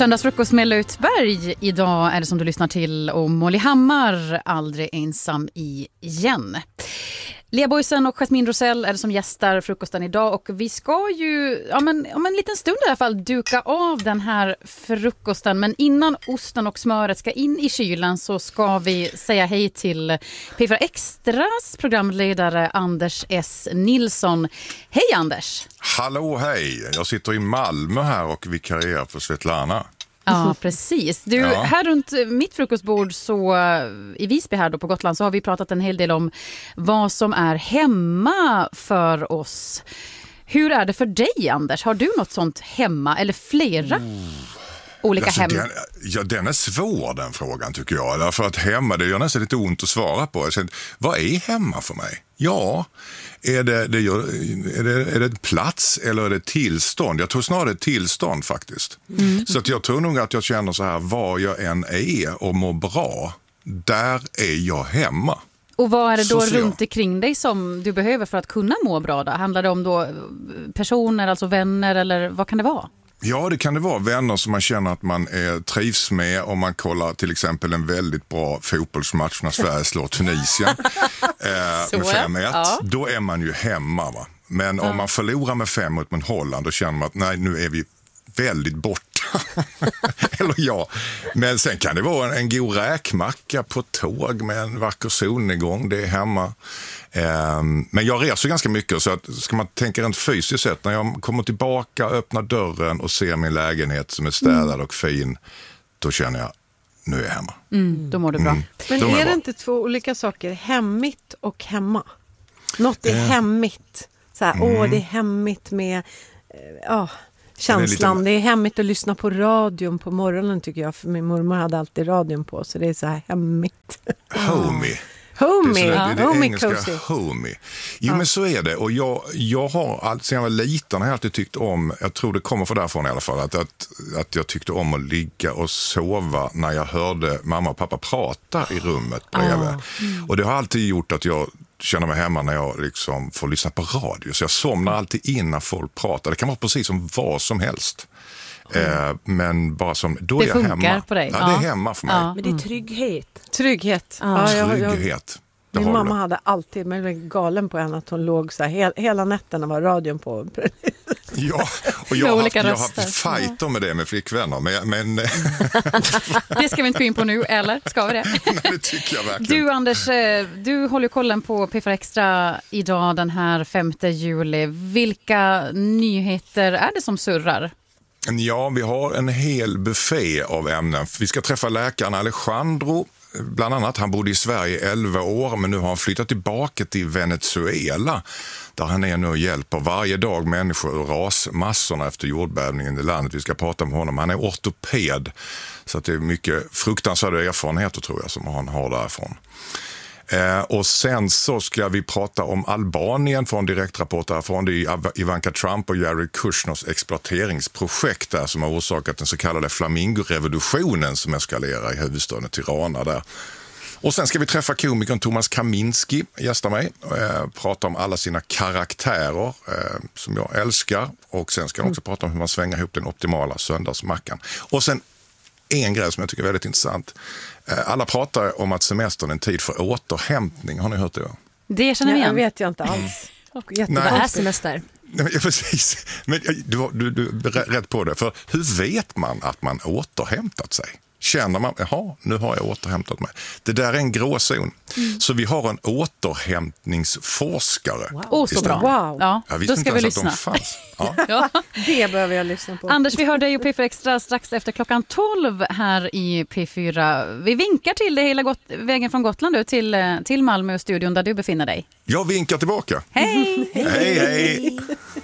Söndagsfrukost med Lötberg. Idag är det som du lyssnar till och Molly Hammar, aldrig ensam igen. Lea Boysen och Jasmine Rosell är det som gästar frukosten idag och vi ska ju om en liten stund i alla fall duka av den här frukosten. Men innan osten och smöret ska in i kylen så ska vi säga hej till P4 Extras programledare Anders S. Nilsson. Hej Anders! Hallå, hej! Jag sitter i Malmö här och vikarierar för Svetlana. Ja, precis. Du, här runt mitt frukostbord så i Visby här då på Gotland så har vi pratat en hel del om vad som är hemma för oss. Hur är det för dig, Anders? Har du något sånt hemma eller flera olika hem? Den är svår, den frågan tycker jag. Därför att hemma, det gör nästan lite ont att svara på. Vad är hemma för mig? Ja, är det ett plats eller är det tillstånd? Jag tror snarare det är tillstånd faktiskt. Så att jag tror nog att jag känner så här, var jag än är och mår bra, där är jag hemma. Och vad är det då runt omkring dig som du behöver för att kunna må bra då? Handlar det om då personer, alltså vänner eller vad kan det vara? Ja, det kan det vara vänner som man känner att man trivs med om man kollar till exempel en väldigt bra fotbollsmatch när Sverige slår Tunisien med 5-1. Ja. Då är man ju hemma, va? Men om man förlorar med 5 mot Holland, då känner man att nej, nu är vi väldigt borta. Eller ja. Men sen kan det vara en god räkmacka på tåg med en vacker solnedgång. Det är hemma. Men jag reser ganska mycket, så att ska man tänka rent fysiskt sett, när jag kommer tillbaka, öppnar dörren och ser min lägenhet som är städad och fin, då känner jag, nu är jag hemma. Då mår du bra. Men är det inte två olika saker, hemmigt och hemma? Något är hemmigt. Så här, det är hemmigt med känslan. Det är hemmigt att lyssna på radion på morgonen tycker jag, för min mormor hade alltid radion på, så det är så här hemmigt. Homey. Homey, det är homey engelska cozy. homey. Jo, men så är det. Och jag har, sen jag var liten, har jag alltid tyckt om, jag tror det kommer från därifrån i alla fall, att jag tyckte om att ligga och sova när jag hörde mamma och pappa prata i rummet bredvid. Och det har alltid gjort att jag känner mig hemma när jag liksom får lyssna på radio. Så jag somnar alltid in när folk pratar. Det kan vara precis som vad som helst. Men bara som, då det är jag hemma. funkar på dig. Ja, det är hemma för mig. Men det är trygghet. Trygghet. Trygghet. Min mamma hade alltid, men jag blev galen på henne att hon låg så här, hela nätterna var radion på. Ja, och jag har haft fighter med det med flickvänner. Men det ska vi inte gå in på nu, eller? Ska vi det? Nej, det tycker jag verkligen. Du Anders, du håller kollen på P4 Extra idag den här 5 juli. Vilka nyheter är det som surrar? Ja, vi har en hel buffé av ämnen. Vi ska träffa läkaren Alejandro. Bland annat, han bodde i Sverige 11 år, men nu har han flyttat tillbaka till Venezuela, där han är nu och hjälper varje dag människor ur rasmassorna efter jordbävningen i landet. Vi ska prata om honom. Han är ortoped, så att det är mycket fruktansvärda erfarenheter tror jag som han har därifrån. Och sen så ska vi prata om Albanien, från direktrapport därifrån. Det är Ivanka Trump och Jared Kushners exploateringsprojekt där som har orsakat den så kallade flamingorevolutionen som eskalerar i huvudstaden Tirana där. Och sen ska vi träffa komikern Thomas Kaminski, gästar mig, och prata om alla sina karaktärer som jag älskar. Och sen ska jag också prata om hur man svänger ihop den optimala söndagsmackan. Och sen en grej som jag tycker är väldigt intressant. Alla pratar om att semestern är en tid för återhämtning. Har ni hört det? Det känner vi igen. Det vet jag inte alls. Vad är semester? Nej, precis. Men du är rätt på det. För hur vet man att man återhämtat sig? Känner man, nu har jag återhämtat mig. Det där är en gråzon. Så vi har en återhämtningsforskare. Wow. Så bra. Wow. Ja, då ska vi lyssna. Ja. Det behöver jag lyssna på. Anders, vi hör dig och P4 Extra strax efter klockan 12 här i P4. Vi vinkar till dig hela vägen från Gotland nu till Malmö-studion där du befinner dig. Jag vinkar tillbaka. Hej! Hej, hej!